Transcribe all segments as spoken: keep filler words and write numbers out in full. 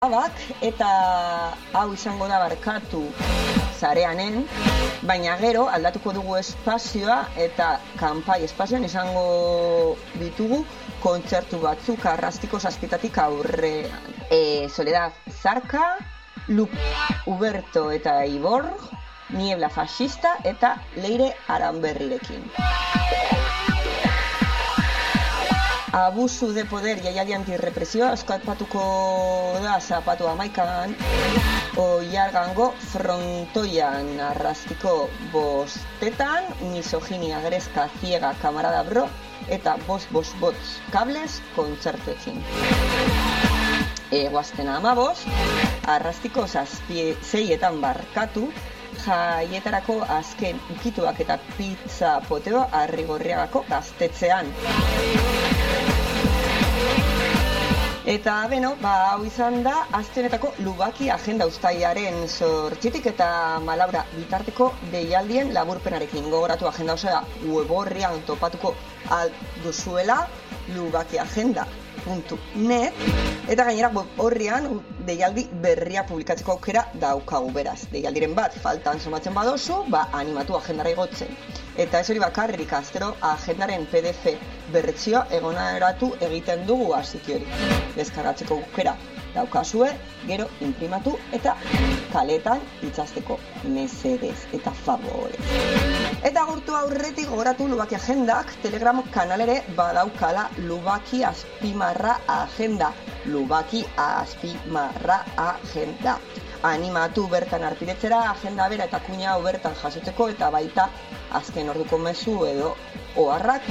Abak, eta hau izango da barkatu zareanen, baina gero aldatuko dugu espazioa eta kanpai espazioan izango ditugu kontzertu batzuk Arrastiko zazpitatik aurre. E, Soledad Zarka, Luke Uberto eta Ibor, Niebla Fascista eta Leire Aranberrirekin. Abusu de poder jaialdi antirrepresioa eskapatuko da zapatu amaikan Oiargango frontoian Arrastiko bostetan, misoginia grezka ciega kamarada bro eta bos bos bots kables kontzertuekin. Egoazten amabos, Arrastiko zazpie zeietan barkatu, jaietarako azken ukituak eta pizza poteo Arrigorriagako gaztetzean. Eta, beno, ba, hau izan da, aste honetako Lubaki agenda uztailaren zortzitik eta Malaura bitarteko deialdien laburpenarekin. Gogoratu agenda osoa weborrian topatuko alduzuela lubakiagenda puntu net eta gainera web horrian deialdi berria publikatzeko aukera daukagu, beraz. Deialdiren bat faltan somatzen badozu, ba, animatu agendara igotzen. Eta ez hori bakarrik, astero agendaren P D F bertsioa egoneratu egiten dugu aziki hori. Deskargatzeko aukera daukazue, gero imprimatu eta kaletan itzasteko mesedez eta favorez. Eta gurtu aurretik gogoratu Lubaki agendak Telegram kanalere badaukala Lubaki azpimarra agenda. Lubaki azpimarra agenda. Animatu bertan arpidetzera agenda bera eta kuina hau bertan jasotzeko eta baita azken orduko mezu edo oharrak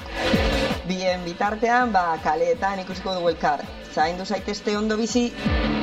jasotzeko. Bien bitartean, ba, kaleetan ikusiko dugu elkar. Zaindu zaitezte ondo bizi.